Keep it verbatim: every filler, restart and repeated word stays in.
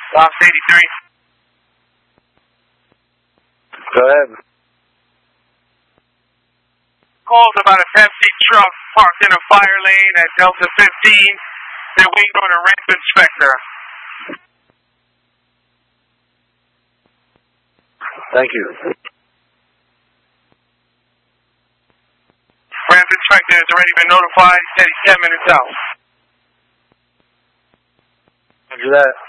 Lost eighty-three. Go ahead. Calls about a Pepsi truck parked in a fire lane at Delta fifteen. They're waiting on a ramp inspector. Thank you. Ramp inspector has already been notified. He said he's ten minutes out. Roger that.